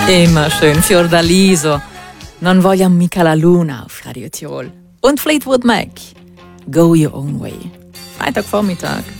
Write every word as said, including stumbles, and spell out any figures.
Immer schön Fiordaliso. Non vogliamo mica la Luna auf Radio Tirol. Und Fleetwood Mac. Go your own way. Freitagvormittag.